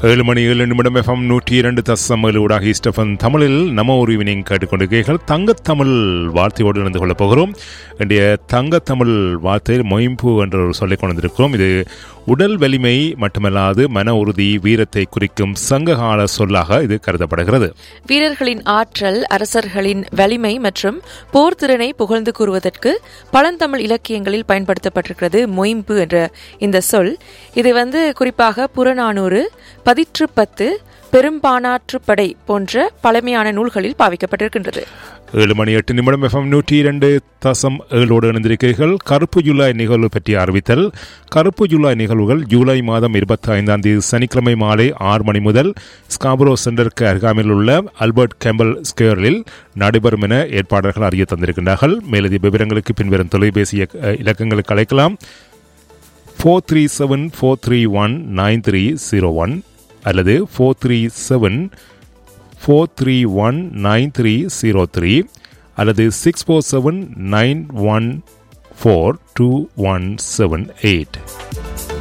7 மணி 7 நிமிடம் FM 102.7 ஊடாக ஈஸ்டஃபன் தமிழில் நம்ம ஒரு ஈவினிங் கேட்டுக்கொண்டிருக்கிறீர்கள். தங்கத்தமிழ் வார்த்தையோடு இணைந்து கொள்ளப் போகிறோம். இன்றைய தங்கத்தமிழ் வார்த்தையில் மொயம்பு என்ற ஒரு சொல்லை கொண்டிருக்கிறோம். இது உடல் வலிமை மட்டுமல்லாது மன உறுதி, வீரத்தை குறிக்கும் சங்ககால சொல்லாக இது கருதப்படுகிறது. வீரர்களின் ஆற்றல், அரசர்களின் வலிமை மற்றும் போர் திறனை புகழ்ந்து கூறுவதற்கு பழந்தமிழ் இலக்கியங்களில் பயன்படுத்தப்பட்டிருக்கிறது மொயம்பு என்ற இந்த சொல். இது குறிப்பாக புறநானூறு, 10 பெரும்பானாற்றுப்படை போன்ற பழமையான நூல்களில் பாவிக்கப்பட்டிருக்கின்றது. 7 மணி 8 நிமிடம் FM 102.7 இணைந்திருக்கிறீர்கள். கருப்பு ஜூலை நிகழ்வு பற்றி அறிவித்தல். கருப்பு ஜூலை நிகழ்வுகள் ஜூலை மாதம் 25ஆம் தேதி சனிக்கிழமை மாலை 6 மணி முதல் ஸ்காபரோ சென்டருக்கு அருகாமையில் உள்ள ஆல்பர்ட் கேம்பல் ஸ்கொயரில் நடைபெறும் என ஏற்பாளர்கள் அறிய தந்திருக்கின்றார்கள். மேலதிக விவரங்களுக்கு பின்வரும் தொலைபேசி இலக்கங்களுக்கு அழைக்கலாம். 437-431-9301 அல்லது 437-431-9303 அல்லது 647-914-2178.